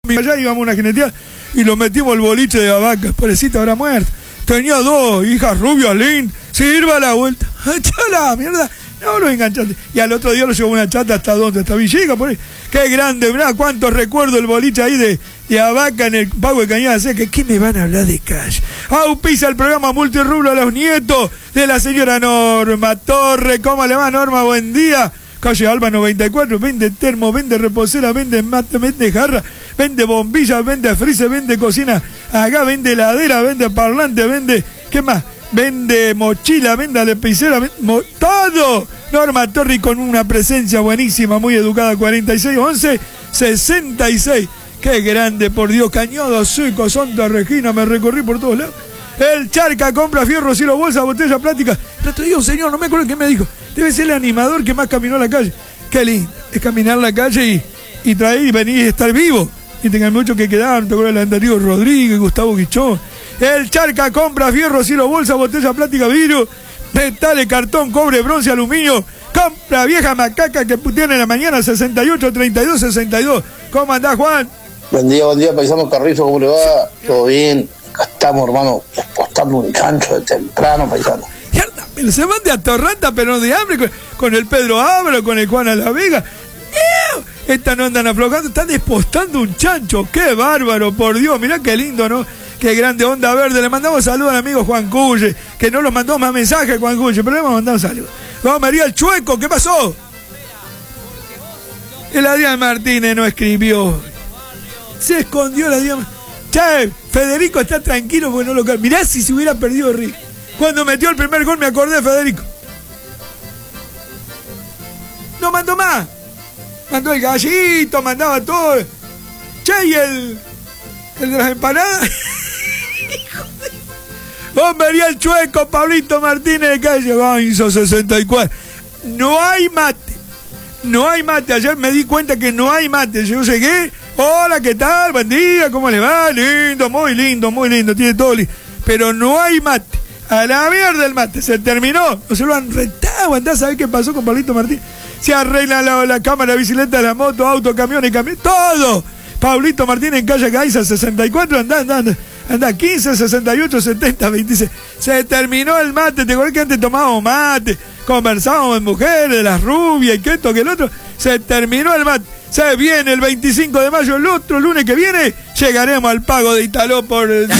Allá íbamos a una jineteada y lo metimos el boliche de Abaca. Pobrecito, habrá muerto. Tenía 2 hijas rubias, lindas. Sirva la vuelta. ¡Chala, mierda! No lo enganchaste. Y al otro día lo llevó una chata hasta donde, hasta Villica, por ahí. Qué grande, ¿verdad? Cuántos recuerdo el boliche ahí de Abaca en el Pago de Cañada Seca. ¿Qué me van a hablar de calle? Auspicia el programa Multirrubro a los nietos de la señora Norma Torre. ¿Cómo le va, Norma? Buen día. Calle Alba 94, vende termo, vende reposera, vende mate, vende jarra, vende bombillas, vende freezer, vende cocina, acá vende heladera, vende parlante, vende, ¿qué más? Vende mochila, vende lapicera, todo. Norma Torri con una presencia buenísima, muy educada, 4611-66. Qué grande, por Dios. Cañada Seca, Santa Regina, me recorrí por todos lados. El Charca compra fierro, cielo, bolsa, botella plástica. El otro día un señor, no me acuerdo qué me dijo, debe ser el animador que más caminó a la calle. Qué lindo, es caminar la calle y traer y venir y estar vivo. Y tengan mucho que quedar, te acuerdas del Darío Rodríguez, Gustavo Guichón. El Charca compra fierro, cielo, bolsa, botella plástica, vidrio, metales, cartón, cobre, bronce, aluminio. Compra vieja macaca que tiene en la mañana 68 32 62. ¿Cómo andás, Juan? Buen día, paisano Carrizo, ¿cómo le va? ¿Todo bien? Acá estamos, hermano, apostando un chancho de temprano, paisano. Pero se van de atorranta, pero de hambre, con el Pedro Ábralo, con el Juan a la Vega. Estas no andan aflojando, están despostando un chancho. ¡Qué bárbaro, por Dios! Mirá qué lindo, ¿no? Qué grande Onda Verde. Le mandamos saludos al amigo Juan Cuye, que no nos mandó más mensajes, Juan Cuye, pero le hemos mandado saludos. Vamos, María el Chueco, ¿qué pasó? El Adrián Martínez no escribió. Se escondió el Adrián. Che, Federico está tranquilo porque no lo... Mirá si se hubiera perdido Rick. Cuando metió el primer gol me acordé de Federico. No mandó más. Mandó el gallito, mandaba todo. Che, y el de las empanadas. Hombre, el Chueco, Pablito Martínez de calle Ganso 64. No hay mate. No hay mate. Ayer me di cuenta que no hay mate. Yo llegué. Hola, ¿qué tal? Buen día, ¿cómo le va? Lindo, muy lindo, muy lindo. Tiene todo lindo. Pero no hay mate. A la mierda el mate. Se terminó. No se lo han retado. Andá a saber qué pasó con Pablito Martínez. Se arregla la cámara, la bicicleta, la moto, auto, camiones, todo. Pablito Martínez en calle Gaiza 64. Anda 15, 68, 70, 26. Se terminó el mate. ¿Te acuerdas que antes tomábamos mate? Conversábamos en mujeres, las rubias y que esto, que el otro. Se terminó el mate. Se viene el 25 de mayo, el otro lunes que viene, llegaremos al Pago de Italó por el...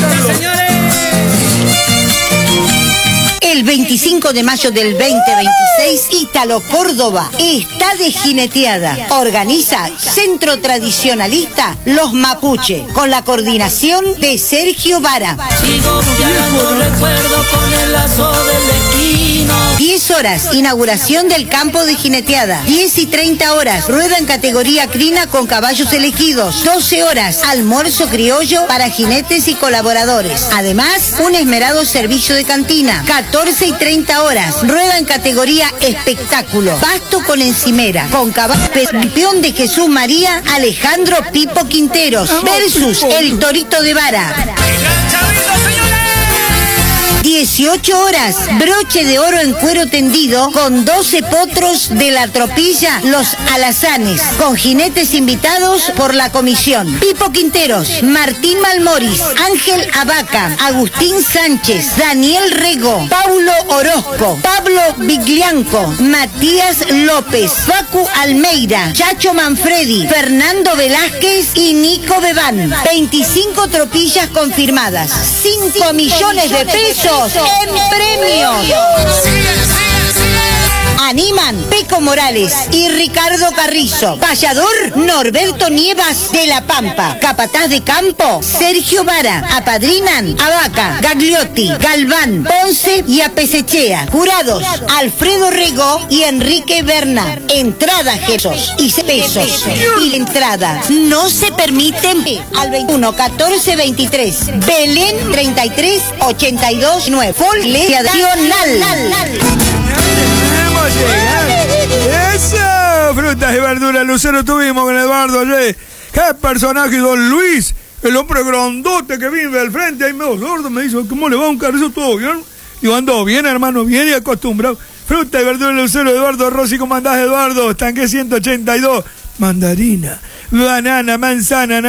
El 25 de mayo del 2026, Ítalo Córdoba está de jineteada. Organiza Centro Tradicionalista Los Mapuche, con la coordinación de Sergio Vara. Sigo buscando recuerdo con el lazo del destino. 10 horas, inauguración del campo de jineteada. 10 y 30 horas, rueda en categoría crina con caballos elegidos. 12 horas, almuerzo criollo para jinetes y colaboradores. Además, un esmerado servicio de cantina. 14 y 30 horas, rueda en categoría espectáculo. Pasto con encimera, con caballo campeón de Jesús María Alejandro Pipo Quinteros versus el Torito de Vara. 18 horas, broche de oro en cuero tendido con 12 potros de la tropilla Los Alazanes, con jinetes invitados por la comisión. Pipo Quinteros, Martín Malmoris, Ángel Abaca, Agustín Sánchez, Daniel Rego, Paulo Orozco, Pablo Viglianco, Matías López, Facu Almeida, Chacho Manfredi, Fernando Velázquez y Nico Bebán. 25 tropillas confirmadas, 5 millones de pesos en premios. Animan Peco Morales y Ricardo Carrizo. Payador Norberto Nievas de La Pampa. Capataz de campo Sergio Vara. Apadrinan Abaca, Gagliotti, Galván, Ponce y Apesechea. Jurados Alfredo Rego y Enrique Berna. Entrada Jesús y pesos. Y entrada no se permiten al 21 14 23. Belén 33 82 9. Folia Nacional. Eso, frutas y verduras, Lucero, tuvimos con Eduardo ayer. Qué personaje, don Luis, el hombre grandote que vive al frente, ahí medio sordo, me dice, ¿cómo le va un carrizo? ¿Todo bien? Digo, ando bien, hermano, bien y acostumbrado. Fruta y verdura, Lucero, Eduardo Rossi, ¿cómo andás, Eduardo? Estanque 182, mandarina, banana, manzana,